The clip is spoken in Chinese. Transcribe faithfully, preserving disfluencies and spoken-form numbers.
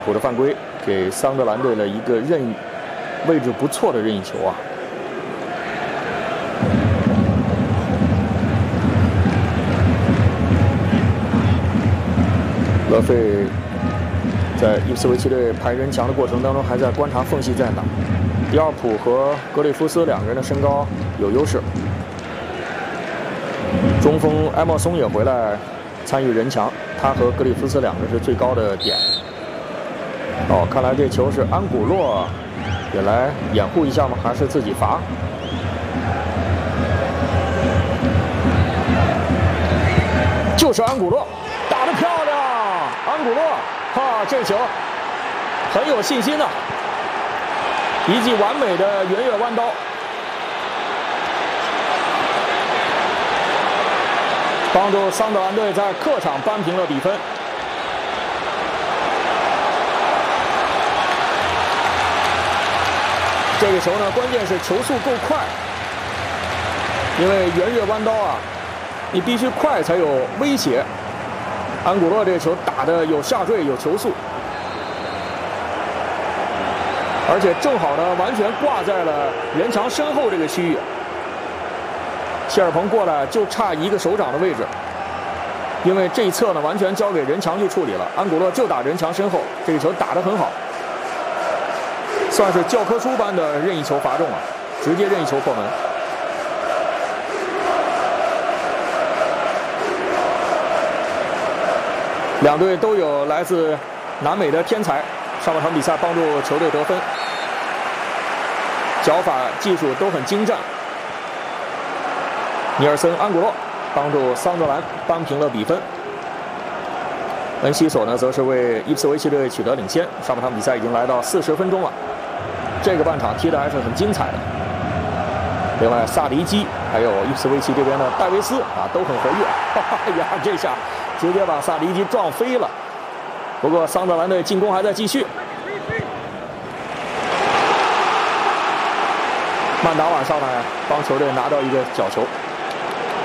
普的犯规给桑德兰队了一个任位置不错的任意球啊。勒费在伊普斯维奇队排人墙的过程当中，还在观察缝隙在哪。迪奥普和格里夫斯两个人的身高有优势。中锋埃莫松也回来参与人墙，他和格里夫斯两个是最高的点。哦，看来这球是安古洛也来掩护一下吗？还是自己罚？就是安古洛，打得漂亮！安古洛，哈，这球很有信心的、啊，一记完美的圆月弯刀。帮助桑德兰队在客场扳平了比分。这个球呢，关键是球速够快，因为圆月弯刀啊，你必须快才有威胁。安古洛这个球打得有下坠，有球速，而且正好呢，完全挂在了人墙身后这个区域。谢尔彭过来就差一个手掌的位置，因为这一侧呢完全交给人墙去处理了。安古洛就打人墙身后，这个球打得很好，算是教科书般的任意球罚中了，直接任意球破门。两队都有来自南美的天才，上半场比赛帮助球队得分，脚法技术都很精湛。尼尔森·安古洛帮助桑德兰扳平了比分。恩西索呢，则是为伊普斯维奇队取得领先。上半场比赛已经来到四十分钟了，这个半场踢得还是很精彩的。另外，萨迪基还有伊普斯维奇这边的戴维斯啊，都很活跃。哎呀，这下直接把萨迪基撞飞了。不过，桑德兰队进攻还在继续。曼达瓦上来帮球队拿到一个角球。